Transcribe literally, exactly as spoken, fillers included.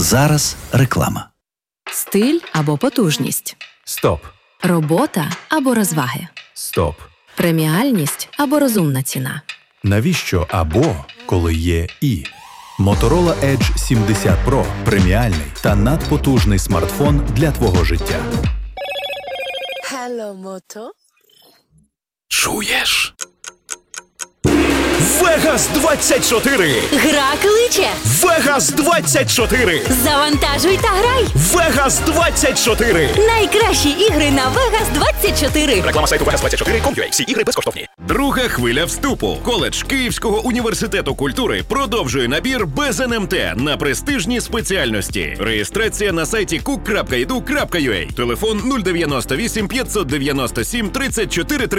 Зараз реклама. Стиль або потужність. Стоп. Робота або розваги. Стоп. Преміальність або розумна ціна. Навіщо або, коли є і? Motorola Edge сімдесят Pro – преміальний та надпотужний смартфон для твого життя. Hello, Moto. Чуєш? Вегас двадцять чотири! Гра кличе! Вегас двадцять чотири! Завантажуй та грай! Вегас двадцять чотири! Найкращі ігри на Вегас двадцять чотири! Реклама сайту вегас двадцять чотири крапка ком крапка ю а. Всі ігри безкоштовні. Друга хвиля вступу. Коледж Київського університету культури продовжує набір без ен ем те на престижні спеціальності. Реєстрація на сайті кук крапка і ді ю крапка ю а. Телефон нуль дев'яносто вісім п'ятсот дев'яносто сім тридцять чотири